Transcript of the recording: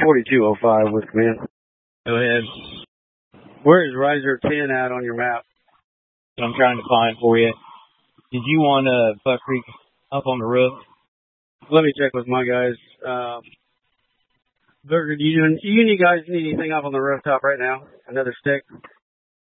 4205 with command. Go ahead. Where is Riser 10 at on your map? I'm trying to find for you. Did you want Buck Creek up on the roof? Let me check with my guys. Burger, do you guys need anything up on the rooftop right now? Another stick?